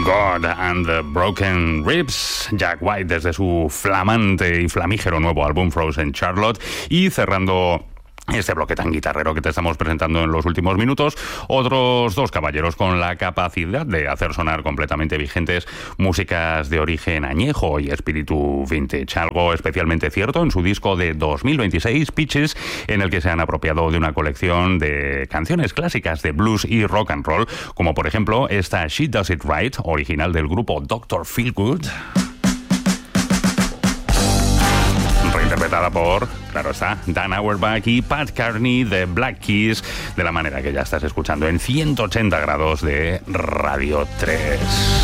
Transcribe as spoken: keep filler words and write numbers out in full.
God and the Broken Ribs, Jack White desde su flamante y flamígero nuevo álbum Frozen Charlotte, y cerrando este bloque tan guitarrero que te estamos presentando en los últimos minutos, otros dos caballeros con la capacidad de hacer sonar completamente vigentes músicas de origen añejo y espíritu vintage, algo especialmente cierto en su disco de dos mil veintiséis, Peaches, en el que se han apropiado de una colección de canciones clásicas de blues y rock and roll, como por ejemplo esta She Does It Right, original del grupo doctor Feelgood, reinterpretada por, claro está, Dan Auerbach y Pat Carney de Black Keys, de la manera que ya estás escuchando en ciento ochenta grados de Radio tres.